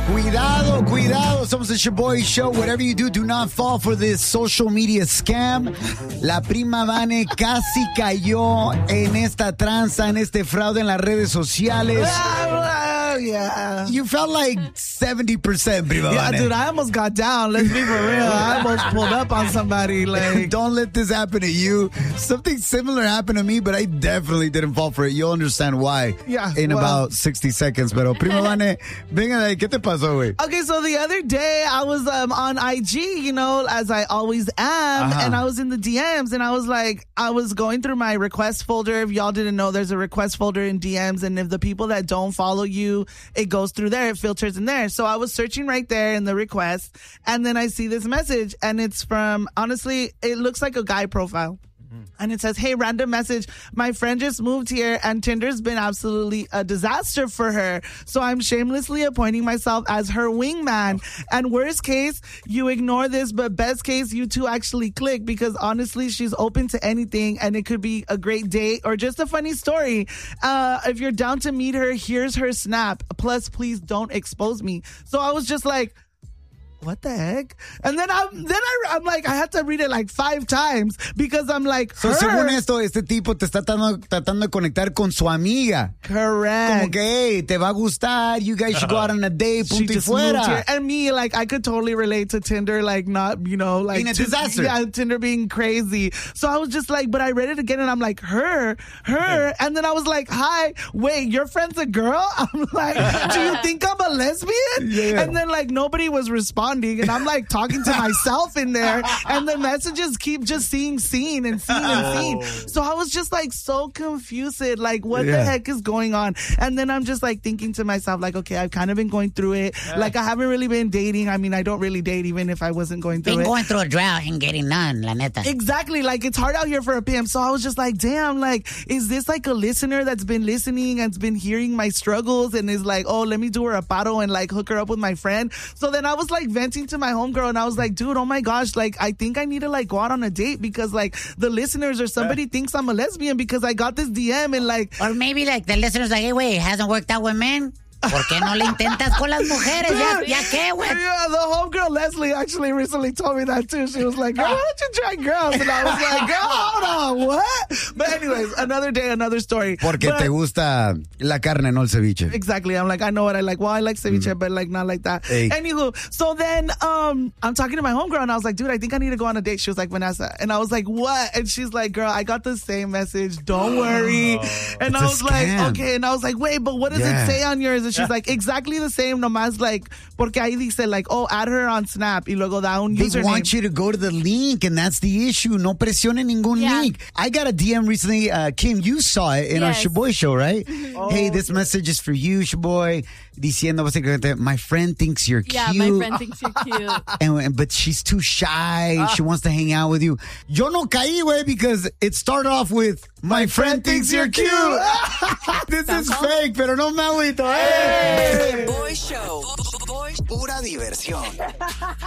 Cuidado, cuidado. Somos the Shaboy Show. Whatever you do not fall for this social media scam. La prima Vane casi cayó en esta tranza, en este fraude en las redes sociales. Yeah. You felt like 70%, prima Yeah, Vane. dude, I almost got down. Let's be for real. I almost pulled up on somebody. Like, Don't let this happen to you. Something similar happened to me, but I definitely didn't fall for it. You'll understand why in about 60 seconds. Pero, prima Vane, venga de ahí. ¿Qué te pasó, güey? okay, so the other day I was on IG, you know, as I always am, and I was in the DMs, and I was like, I was going through my request folder. If y'all didn't know, there's a request folder in DMs, and if the people that don't follow you, it goes through there, it filters in there. So I was searching right there in the request, and then I see this message, and it's from, honestly, it looks like a guy profile. And it says, hey, random message. My friend just moved here and Tinder's been absolutely a disaster for her. So I'm shamelessly appointing myself as her wingman. And worst case, you ignore this, but best case, you two actually click because honestly, she's open to anything and it could be a great date or just a funny story. If you're down to meet her, here's her snap. Plus, please don't expose me. So I was just like, what the heck? And then I'm like, I had to read it like 5 times because I'm like, So, según esto, este tipo te está tratando de conectar con su amiga. Correct. Como que, hey, te va a gustar. You guys should go out on a date. She Punto y just moved fuera. here. And me, like, I could totally relate to Tinder, like, not, you know, like. Being a disaster. Yeah, Tinder being crazy. So I was just like, but I read it again and I'm like, her. And then I was like, hi, wait, your friend's a girl? I'm like, do you think I'm a lesbian? Yeah. And then, like, nobody was responding. And I'm like talking to myself in there. And the messages keep just seeing seen. So I was just like so confused. Like, what the heck is going on? And then I'm just like thinking to myself, like, okay, I've kind of been going through it. Like, I haven't really been dating. I mean, I don't really date even if I wasn't going through it. Going through a drought and getting none, la neta. Exactly. Like, it's hard out here for a pimp. So I was just like, damn, like, is this like a listener that's been listening and's been hearing my struggles and is like, oh, let me do her a paro and like hook her up with my friend. So then I was like venting to my homegirl and I was like, dude, oh my gosh, like, I think I need to like go out on a date because like the listeners or somebody thinks I'm a lesbian because I got this DM and like. Or maybe like the listeners like, hey, wait, it hasn't worked out with men. ¿Por qué no le intentas con las mujeres? ¿Ya qué, güey? Yeah, the homegirl Leslie actually recently told me that too. She was like, girl, why don't you try girls? And I was like, girl, hold on, what? But anyways, another day, another story. Porque te gusta la carne, no el ceviche. Exactly. I'm like, I know what I like. Well, I like ceviche, but like not like that. Hey. Anywho, so then I'm talking to my homegirl and I was like, dude, I think I need to go on a date. She was like, Vanessa. And I was like, what? And she's like, girl, I got the same message. Don't worry. And I was like, okay. And I was like, wait, but what does it say on yours? And she's like, exactly the same, nomás like, porque ahí dice like, oh, add her on Snap y luego da un username. They want you to go to the link, and that's the issue. No presionen ningún link. I got a DM recently. Kim, you saw it in our Shaboy show, right? Hey, this message is for you, Shaboy. Diciendo básicamente, my friend thinks you're cute. Yeah, my friend thinks you're cute. But she's too shy. She wants to hang out with you. Yo no caí, güey, because it started off with, my friend thinks you're cute. This is fake, pero no me agüito. The Boy Show. Pura diversión.